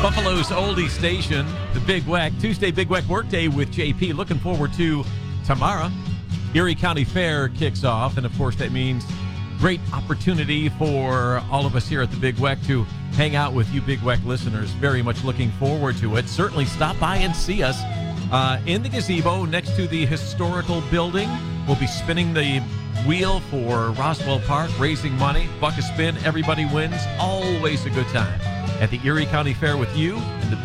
Buffalo's oldie station, the Big Weck. Tuesday, Big Weck Workday with JP. Looking forward to tomorrow. Erie County Fair kicks off, and of course that means great opportunity for all of us here at the Big Weck to hang out with you Big Weck listeners. Very much looking forward to it. Certainly stop by and see us in the gazebo next to the historical building. We'll be spinning the wheel for Roswell Park, raising money. Buck a spin, everybody wins. Always a good time at the Erie County Fair with you and the